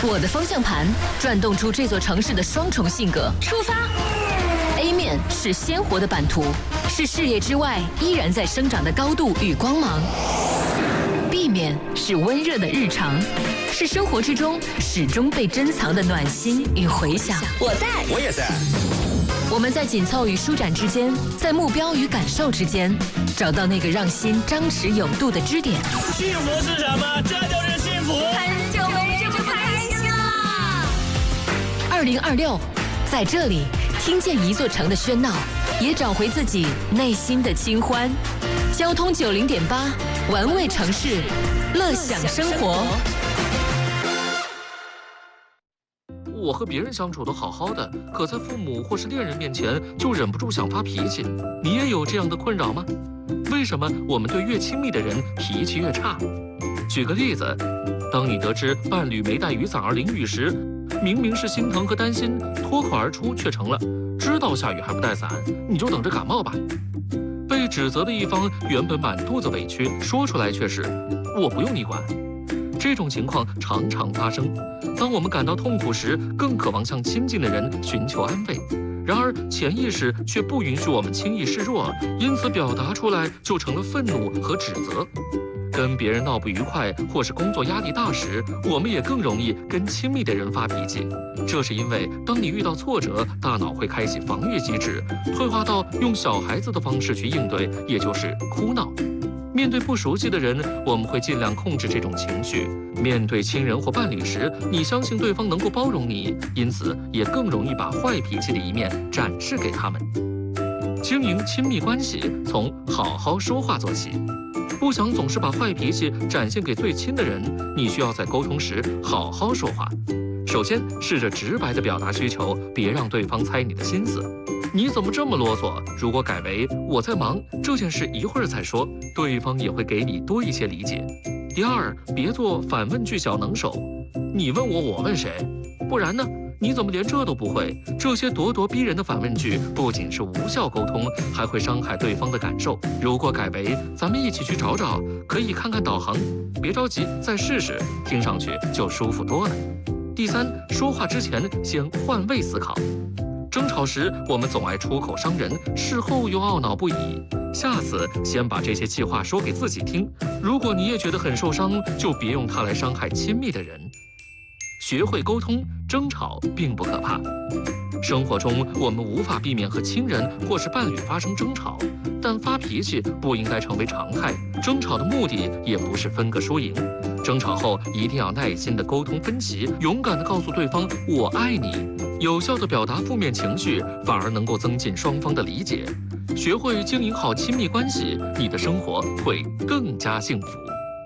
我的方向盘转动出这座城市的双重性格。出发 ！A 面是鲜活的版图，是视野之外依然在生长的高度与光芒。B 面是温热的日常，是生活之中始终被珍藏的暖心与回响。 我在， 我也在。 我们在紧凑与舒展之间，在目标与感受之间，找到那个让心张弛有度的支点。 幸福是什么？这就是幸福。 很久没这么开心了。 2026，在这里听见一座城的喧闹，也找回自己内心的清欢。交通90.8，玩味城市，乐享生活。 我和别人相处得好好的，可在父母或是恋人面前就忍不住想发脾气。你也有这样的困扰吗？为什么我们对越亲密的人脾气越差？举个例子，当你得知伴侣没带雨伞而淋雨时，明明是心疼和担心，脱口而出却成了知道下雨还不带伞，你就等着感冒吧。被指责的一方原本满肚子委屈，说出来却是我不用你管。这种情况常常发生。当我们感到痛苦时，更渴望向亲近的人寻求安慰，然而潜意识却不允许我们轻易示弱，因此表达出来就成了愤怒和指责。跟别人闹不愉快或是工作压力大时，我们也更容易跟亲密的人发脾气。这是因为当你遇到挫折，大脑会开启防御机制，退化到用小孩子的方式去应对，也就是哭闹。面对不熟悉的人，我们会尽量控制这种情绪。面对亲人或伴侣时，你相信对方能够包容你，因此也更容易把坏脾气的一面展示给他们。经营亲密关系，从好好说话做起。不想总是把坏脾气展现给最亲的人，你需要在沟通时好好说话。首先，试着直白地表达需求，别让对方猜你的心思。你怎么这么啰嗦？如果改为我在忙，这件事一会儿再说，对方也会给你多一些理解。第二，别做反问句小能手，你问我，我问谁？不然呢？你怎么连这都不会？这些咄咄逼人的反问句不仅是无效沟通，还会伤害对方的感受。如果改为咱们一起去找找，可以看看导航，别着急，再试试，听上去就舒服多了。第三，说话之前先换位思考。争吵时，我们总爱出口伤人，事后又懊恼不已。下次先把这些气话说给自己听。如果你也觉得很受伤，就别用它来伤害亲密的人。学会沟通，争吵并不可怕。生活中，我们无法避免和亲人或是伴侣发生争吵，但发脾气不应该成为常态。争吵的目的也不是分个输赢。争吵后一定要耐心地沟通分歧，勇敢地告诉对方“我爱你”。有效地表达负面情绪，反而能够增进双方的理解。学会经营好亲密关系，你的生活会更加幸福。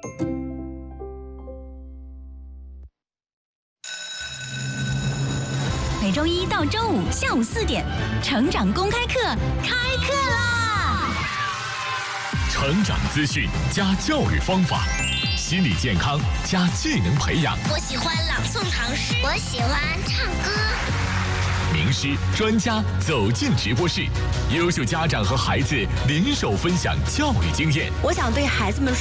每周一到周五下午4点，成长公开课开课啦！ 成长资讯加教育方法，心理健康加技能培养。 我喜欢朗诵唐诗，我喜欢唱歌。 名师专家走进直播室，优秀家长和孩子联手分享教育经验。 我想对孩子们